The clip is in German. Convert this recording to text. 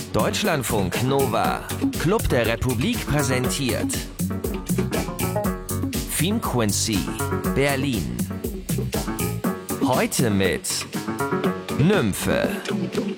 Deutschlandfunk Nova, Club der Republik präsentiert Filmquincy, Berlin. Heute mit Nymphe.